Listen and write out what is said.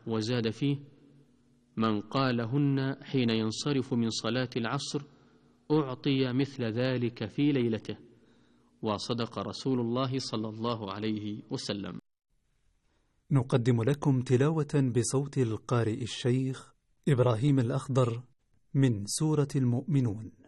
وزاد فيه: من قالهن حين ينصرف من صلاة العصر أعطي مثل ذلك في ليلته. وصدق رسول الله صلى الله عليه وسلم. نقدم لكم تلاوة بصوت القارئ الشيخ إبراهيم الأخضر من سورة المؤمنون.